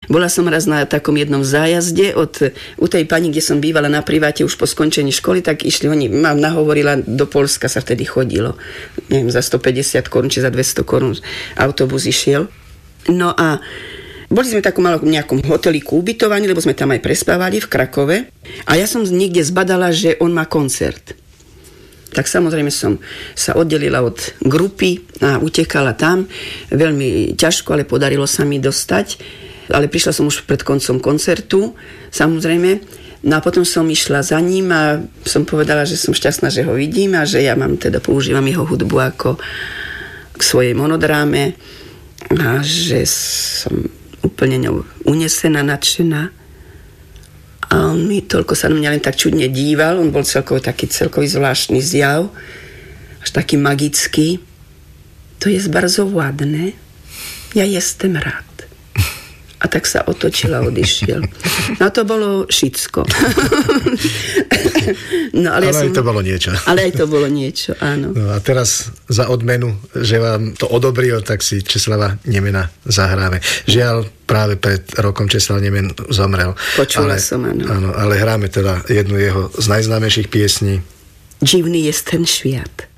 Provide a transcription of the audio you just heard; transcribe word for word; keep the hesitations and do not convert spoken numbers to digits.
Bola som raz na takom jednom zájazde od, u tej pani, kde som bývala na priváte už po skončení školy, tak išli oni, mám nahovorila, do Poľska sa vtedy chodilo. Neviem, za stopäťdesiat korún, či za dvesto korún autobus išiel. No a boli sme v takom malom nejakom hotelíku ubytovaní, lebo sme tam aj prespávali v Krakove. A ja som niekde zbadala, že on má koncert. Tak samozrejme som sa oddelila od grupy a utekala tam. Veľmi ťažko, ale podarilo sa mi dostať. Ale prišla som už pred koncom koncertu, samozrejme. No a potom som išla za ním a som povedala, že som šťastná, že ho vidím a že ja mám teda používam jeho hudbu ako k svojej monodráme a že som úplne ňou unesená, nadšená. A on mi toľko sa na mňa len tak čudne díval. On bol celkový taký celkový zvláštny zjav. Až taký magický. To je bardzo ładne. Ja jestem rád. A tak sa otočil a odišiel. No to bolo šicko. No, ale ale ja aj som... to bolo niečo. Ale aj to bolo niečo, áno. No a teraz za odmenu, že vám to odobril, tak si Česlava Nemena zahráme. Žiaľ, práve pred rokom Česlav Nemen zomrel. Počula ale, som, áno. áno. Ale hráme teda jednu jeho z najznámejších piesní. Divný je ten sviat.